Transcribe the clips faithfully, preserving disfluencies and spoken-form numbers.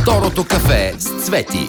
Второто кафе с Цвети.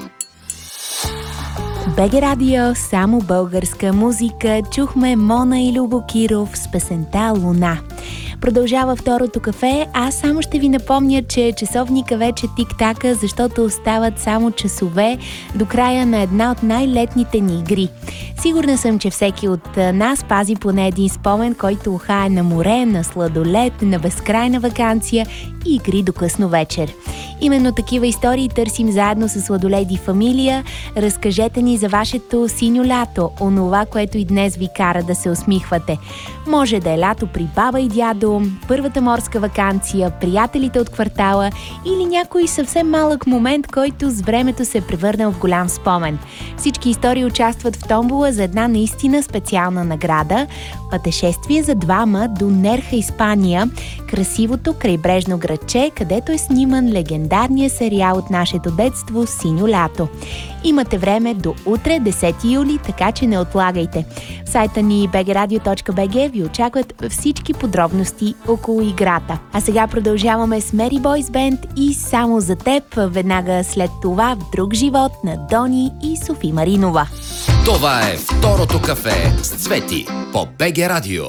БГ Радио, само българска музика. Чухме Мона и Любо Киров с песента «Луна». Продължава второто кафе. Аз само ще ви напомня, че часовника вече тик-така, защото остават само часове до края на една от най-летните ни игри. Сигурна съм, че всеки от нас пази поне един спомен, който ухае на море, на сладолет, на безкрайна ваканция и игри до късно вечер. Именно такива истории търсим заедно с Сладолед и фамилия. Разкажете ни за вашето синьо лято, онова, което и днес ви кара да се усмихвате. Може да е лято при баба и дядо, първата морска ваканция, приятелите от квартала или някой съвсем малък момент, който с времето се е превърнал в голям спомен. Всички истории участват в томбола за една наистина специална награда – пътешествие за двама до Нерха, Испания, красивото крайбрежно градче, където е сниман легендарния сериал от нашето детство «Синьо лято». Имате време до утре, десети юли, така че не отлагайте. В сайта ни би джи радио точка би джи ви очакват всички подробности около играта. А сега продължаваме с Mary Boys Band и «Само за теб», веднага след това в друг живот на Дони и Софи Маринова. Това е второто кафе с Цвети по БГ Радио.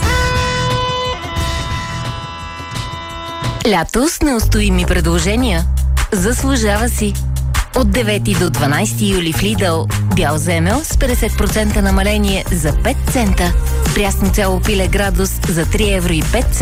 Лято с неустоими предложения. Заслужава си. От девети до дванайсети юли в Lidl бял земел с петдесет процента намаление за пет цента. Прясно цяло пиле градус за три евро и пет цента.